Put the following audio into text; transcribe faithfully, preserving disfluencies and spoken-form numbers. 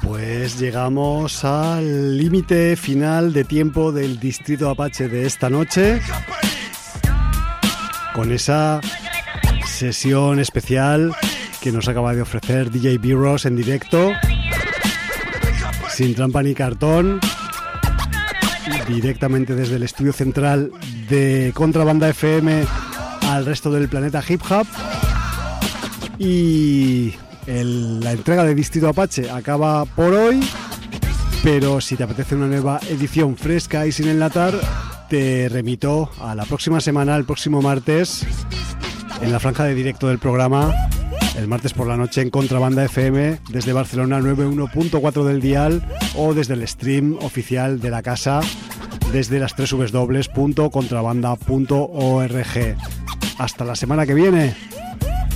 Pues llegamos al límite final de tiempo del Distrito Apache de esta noche, con esa sesión especial que nos acaba de ofrecer D J B-Ross en directo, sin trampa ni cartón, directamente desde el estudio central de Contrabanda F M al resto del planeta hip hop. Y el, la entrega de Distrito Apache acaba por hoy, pero si te apetece una nueva edición fresca y sin enlatar, te remito a la próxima semana, el próximo martes, en la franja de directo del programa, el martes por la noche en Contrabanda F M, desde Barcelona noventa y uno punto cuatro del dial, o desde el stream oficial de la casa, desde las doble u doble u doble u punto contrabanda punto org. Hasta la semana que viene.